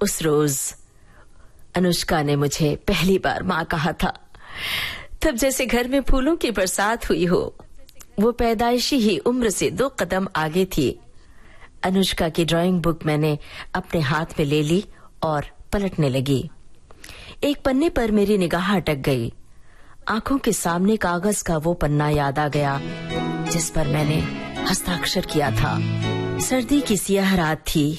उस रोज अनुष्का ने मुझे पहली बार माँ कहा था, तब जैसे घर में फूलों की बरसात हुई हो। वो पैदाइशी ही उम्र से 2 कदम आगे थी। अनुष्का की ड्राइंग बुक मैंने अपने हाथ में ले ली और पलटने लगी। एक पन्ने पर मेरी निगाह अटक गई। आंखों के सामने कागज का वो पन्ना याद आ गया जिस पर मैंने हस्ताक्षर किया था। सर्दी की सियाह रात थी।